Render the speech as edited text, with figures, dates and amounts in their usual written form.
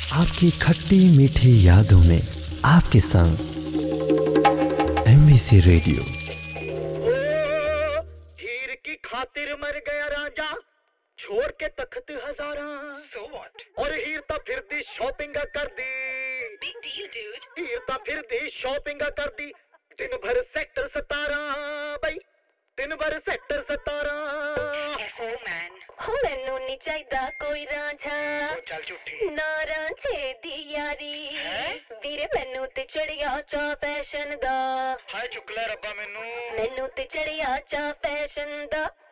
आपकी खट्टी मीठी यादों में आपके संग एमबीसी रेडियो। हीर की खातिर मर गया राजा, छोड़ के तख्त हजारा। So what? और हीर तो फिर दी शॉपिंग कर दी। Big deal, dude. हीर तो फिर दी शॉपिंग कर दी, दिन भर सेक्टर 17 भाई, दिन भर सेक्टर 17। FO man, हो मैनू नहीं चाहिदा कोई रांझा, चल झूठी ना रांझे दी यारी। ਵੀਰੇ ਮੈਨੂੰ ਤੇ ਚੜਿਆ ਚਾ ਫੈਸ਼ਨ ਦਾ, ਹਾਏ ਚੁੱਕ ਲੈ ਰੱਬਾ ਮੈਨੂੰ ਤੇ ਚੜਿਆ ਚਾ ਫੈਸ਼ਨ ਦਾ।